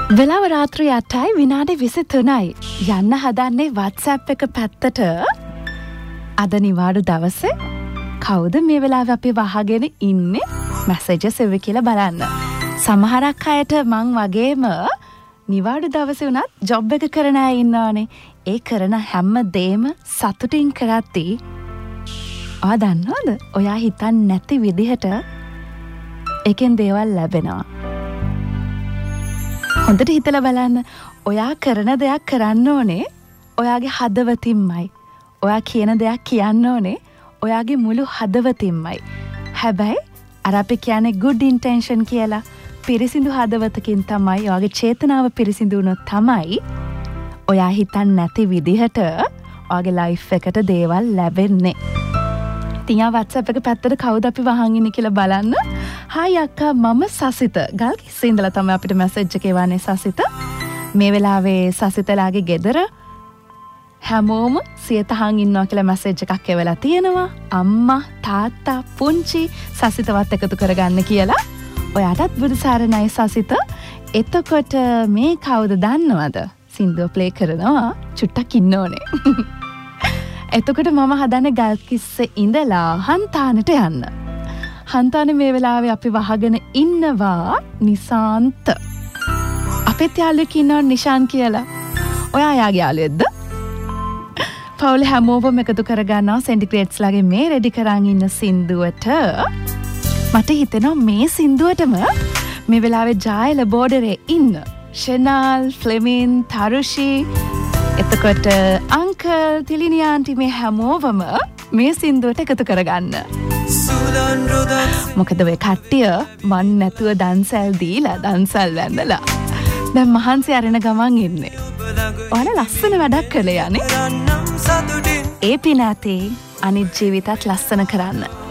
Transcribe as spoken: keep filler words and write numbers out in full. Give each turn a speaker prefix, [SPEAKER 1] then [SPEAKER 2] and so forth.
[SPEAKER 1] වෙලාව රාත්‍රී අටයි විනාඩි විසිතුනයි. යන්න හදන්නේ WhatsApp එක පැත්තට. අද නිවාඩු දවසේ කවුද මේ වෙලාවේ අපි වහගෙන ඉන්නේ මැසේජස් එව්වේ කියලා බලන්න. සමහරක් අයට මං වගේම නිවාඩු දවසේ උනත් ජොබ් එක කරන අය ඉන්නවනේ. ඒ කරන හැම දෙයක්ම සතුටින් කරද්දී ආ දන්නවද? ඔයා හිතන්නේ නැති විදිහට එකෙන් දේවල් ලැබෙනවා. හොඳට හිතලා බලන්න. ඔයා කරන දෙයක් කරන්න ඕනේ ඔයාගේ හදවතින්මයි. ඔයා කියන දෙයක් කියන්න ඕනේ ඔයාගේ මුළු හදවතින්මයි. හැබැයි අර අපි කියන්නේ good intention කියලා පිරිසිදු හදවතකින් තමයි ඔයාගේ චේතනාව පිරිසිදු වුණොත් තමයි ඔයා හිතන්නේ නැති විදිහට ඔයාගේ ලයිෆ් එකට දේවල් ලැබෙන්නේ. තියා WhatsApp එක පැත්තට කවුද අපි වහන් ඉන්නේ කියලා බලන්න. හායි අක්කා මම සසිත. ගල්කිස්සේ ඉඳලා තමයි අපිට මැසේජ් එක එවන්නේ සසිත. මේ වෙලාවේ සසිතලාගේ ගෙදර හැමෝම සියතහන් ඉන්නවා කියලා මැසේජ් එකක් එවලා තියෙනවා. අම්මා තාත්තා පුංචි සසිතවත් එකතු කරගන්න කියලා. ඔයාටත් බුදුසාරණයි සසිත. එතකොට මේ කවුද දන්නවද? සින්දුව ප්ලේ කරනවා. චුට්ටක් ඉන්න ඕනේ. එතකොට මම හදන්නේ ගල්කිස්සේ ඉඳලා හන්තානට යන්න. හන්තානේ මේ වෙලාවේ අපි වහගෙන ඉන්නවා නිසාන්ත. අපිත් යාළුවෙක් ඉන්නවා නිෂාන් කියලා. ඔයා යාගේ යාළුවෙක්ද? පවුලේ හැමෝම එකතු කරගන්නවා සෙන්ටිග්‍රේඩ්ස්ලාගේ මේ රෙඩි කරන් ඉන්න සින්දුවට. මට හිතෙනවා මේ සින්දුවටම මේ වෙලාවේ ජායල බෝඩරේ ඉන්න ෂෙනල්, ෆ්ලෙමින්, තරුෂි, එතකොට අංකල්, තිලිනි ආන්ටි මේ හැමෝවම මේ සින්දුවට එකතු කරගන්න. මොකද ඔය කට්ටිය මන් නැතුව දන්සැල් දීලා දන්සල් වැඳලා දැන් මහන්සි අරගෙන ගමන් ඉන්නේ. ඔයාලා ලස්සන වැඩක් කළේ යන්නේ. ඒ පිනාතේ අනිත් ජීවිතත් ලස්සන කරන්න.